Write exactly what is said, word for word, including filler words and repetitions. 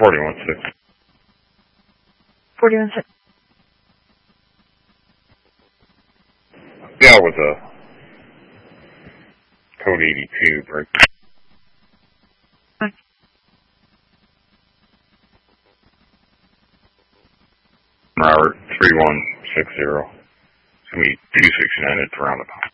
forty-one six. forty-one six. Yeah, with a code eighty-two break. Okay. Robert, three one six zero. It's going to be two sixty-nine at the roundabout.